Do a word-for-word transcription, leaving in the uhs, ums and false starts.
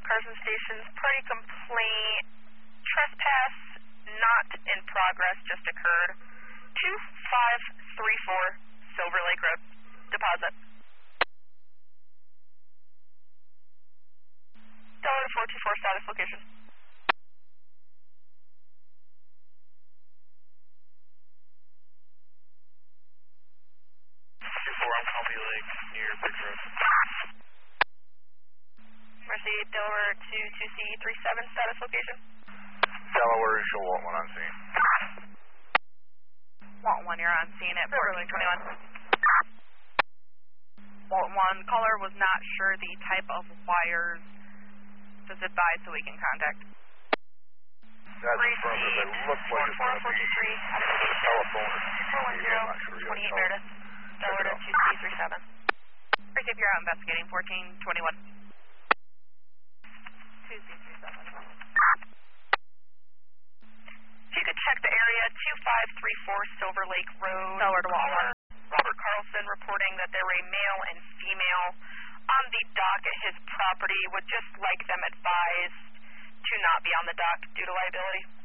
Carson Stations, party complaint, trespass not in progress, just occurred. two five three four Silver Lake Road. Deposit. Delaware four two four, status location. two four, I'm Coffee Lake, near Bridge Road. Mercy, Delaware two two C three seven, status location. Delaware, show Walt one on scene. Walt one, you're on scene at fourteen twenty-one. Walt one, caller was not sure the type of wires. Just advise so we can contact. That's affirmative. It looks like it's going to be telephone or T V. I'm not sure yet. twenty-eight Meredith, Delaware two C three seven. Receive, you're out investigating, fourteen twenty-one. two C three seven. If you could check the area, two five three four Silver Lake Road. Delaware to Walt one. Robert Carlson reporting that there were a male and female on the dock at his property. Would just like them advised to not be on the dock due to liability.